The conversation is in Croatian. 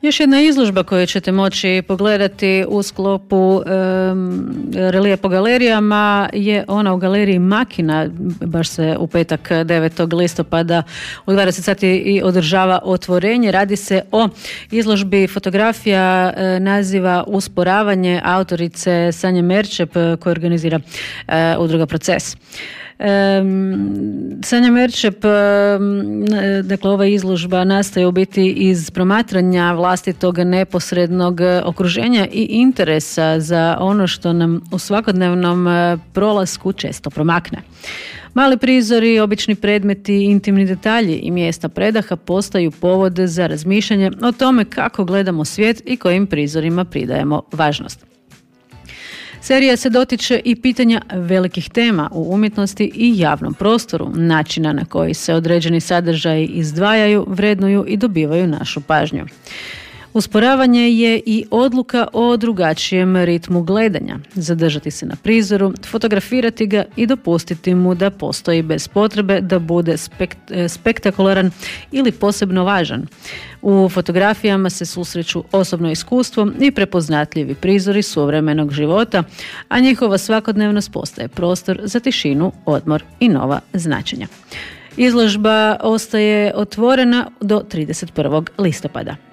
Još jedna izložba koju ćete moći pogledati u sklopu relije po galerijama je ona u galeriji Makina. Baš se u petak 9. listopada u 20 sati i održava otvorenje. Radi se o izložbi fotografija naziva Usporavanje autorice Sanje Merčep koja organizira udruga Proces. Sanja Merčep, dakle ova izložba nastaje u biti iz promatranja vlastitog neposrednog okruženja i interesa za ono što nam u svakodnevnom prolasku često promakne. Mali prizori, obični predmeti, intimni detalji i mjesta predaha postaju povod za razmišljanje o tome kako gledamo svijet i kojim prizorima pridajemo važnost. Serija se dotiče i pitanja velikih tema u umjetnosti i javnom prostoru, načina na koji se određeni sadržaji izdvajaju, vrednuju i dobivaju našu pažnju. Usporavanje je i odluka o drugačijem ritmu gledanja, zadržati se na prizoru, fotografirati ga i dopustiti mu da postoji bez potrebe da bude spektakularan ili posebno važan. U fotografijama se susreću osobno iskustvo i prepoznatljivi prizori suvremenog života, a njihova svakodnevnost postaje prostor za tišinu, odmor i nova značenja. Izložba ostaje otvorena do 31. listopada.